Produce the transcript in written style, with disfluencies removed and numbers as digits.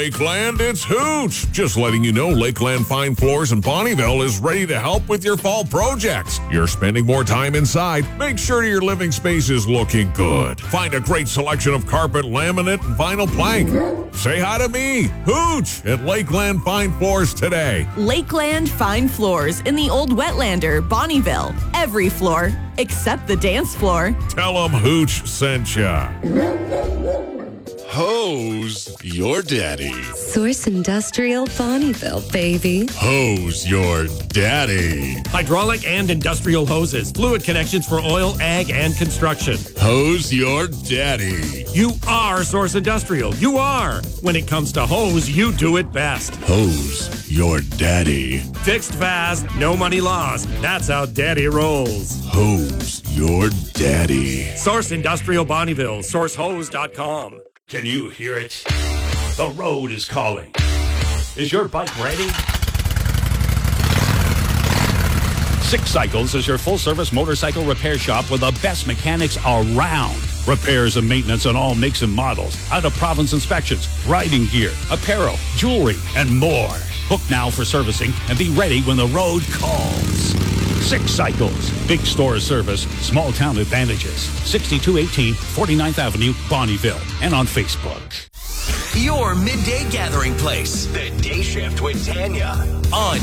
Lakeland, it's Hooch. Just letting you know Lakeland Fine Floors in Bonnyville is ready to help with your fall projects. You're spending more time inside. Make sure your living space is looking good. Find a great selection of carpet, laminate, and vinyl plank. Say hi to me, Hooch, at Lakeland Fine Floors today. Lakeland Fine Floors in the Old Wetlander, Bonnyville. Every floor except the dance floor. Tell them Hooch sent ya. Hose your daddy. Source Industrial Bonnyville, baby. Hose your daddy. Hydraulic and industrial hoses. Fluid connections for oil, ag, and construction. Hose your daddy. You are Source Industrial. You are. When it comes to hose, you do it best. Hose your daddy. Fixed fast, no money lost. That's how daddy rolls. Hose your daddy. Source Industrial Bonnyville. SourceHose.com. Can you hear it? The road is calling. Is your bike ready? Six Cycles is your full-service motorcycle repair shop with the best mechanics around. Repairs and maintenance on all makes and models, out-of-province inspections, riding gear, apparel, jewelry, and more. Book now for servicing and be ready when the road calls. Six Cycles. Big store service, small town advantages. 6218 49th Avenue, Bonnyville. And on Facebook. Your midday gathering place. The Day Shift with Tanya on